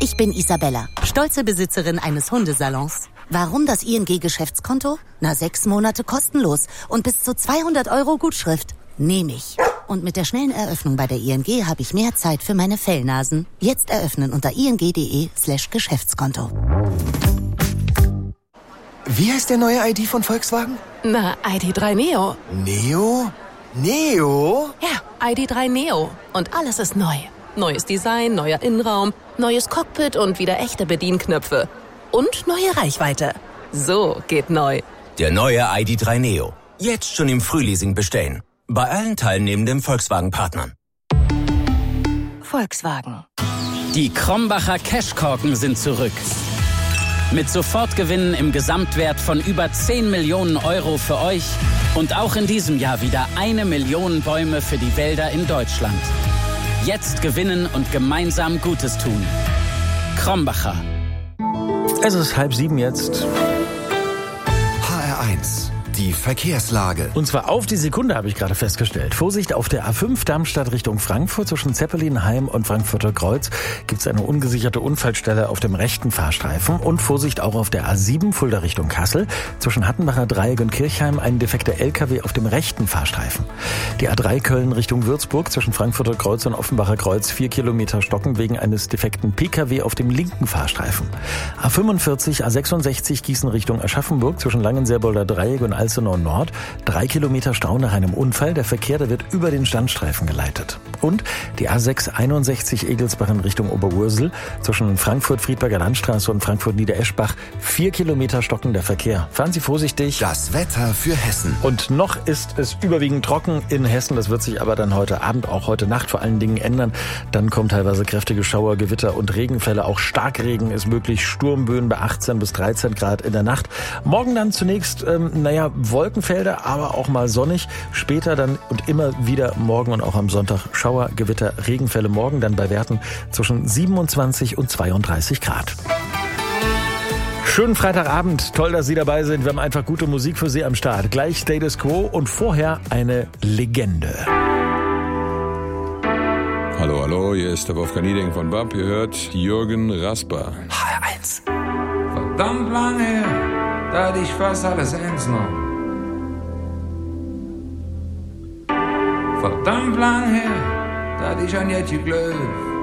Ich bin Isabella, stolze Besitzerin eines Hundesalons. Warum das ING-Geschäftskonto? 6 Monate kostenlos und bis zu 200 € Gutschrift. Nehme ich. Und mit der schnellen Eröffnung bei der ING habe ich mehr Zeit für meine Fellnasen. Jetzt eröffnen unter ing.de/Geschäftskonto. Wie heißt der neue ID von Volkswagen? Na, ID.3 Neo. Neo? Neo? Ja, ID.3 Neo. Und alles ist neu. Neues Design, neuer Innenraum, neues Cockpit und wieder echte Bedienknöpfe. Und neue Reichweite. So geht neu. Der neue ID.3 Neo. Jetzt schon im Frühleasing bestellen. Bei allen teilnehmenden Volkswagen-Partnern. Volkswagen. Die Krombacher Cashkorken sind zurück. Mit Sofortgewinnen im Gesamtwert von über 10 Millionen € für euch und auch in diesem Jahr wieder 1 Million Bäume für die Wälder in Deutschland. Jetzt gewinnen und gemeinsam Gutes tun. Krombacher. Es ist 6:30 jetzt. HR1, die Verkehrslage. Und zwar auf die Sekunde, habe ich gerade festgestellt. Vorsicht, auf der A5 Darmstadt Richtung Frankfurt zwischen Zeppelinheim und Frankfurter Kreuz gibt es eine ungesicherte Unfallstelle auf dem rechten Fahrstreifen. Und Vorsicht auch auf der A7 Fulda Richtung Kassel zwischen Hattenbacher Dreieck und Kirchheim ein defekter LKW auf dem rechten Fahrstreifen. Die A3 Köln Richtung Würzburg zwischen Frankfurter Kreuz und Offenbacher Kreuz 4 Kilometer stocken wegen eines defekten PKW auf dem linken Fahrstreifen. A45 A66 Gießen Richtung Aschaffenburg zwischen Langenselbolder Dreieck und Alzenau Nord 3 Kilometer Stau nach einem Unfall. Der Verkehr, der wird über den Standstreifen geleitet. Und die A661 Egelsbach in Richtung Oberursel zwischen Frankfurt-Friedberger Landstraße und Frankfurt-Niedereschbach 4 Kilometer stockender Verkehr. Fahren Sie vorsichtig. Das Wetter für Hessen. Und noch ist es überwiegend trocken in Hessen. Das wird sich aber dann heute Abend, auch heute Nacht vor allen Dingen ändern. Dann kommen teilweise kräftige Schauer, Gewitter und Regenfälle. Auch Starkregen ist möglich. Sturmböen bei 18 bis 13 Grad in der Nacht. Morgen dann zunächst, Wolkenfelder, aber auch mal sonnig. Später dann und immer wieder morgen und auch am Sonntag Schauer, Gewitter, Regenfälle. Morgen dann bei Werten zwischen 27 und 32 Grad. Schönen Freitagabend. Toll, dass Sie dabei sind. Wir haben einfach gute Musik für Sie am Start. Gleich Status Quo und vorher eine Legende. Hallo, hallo, hier ist der Wolfgang Nieding von BAP. Ihr hört Jürgen Rasper. HR1. Verdammt lang her, da hatte ich fast alles ernst genommen. Verdammt lang her, da hatte ich an Jetje geglaubt.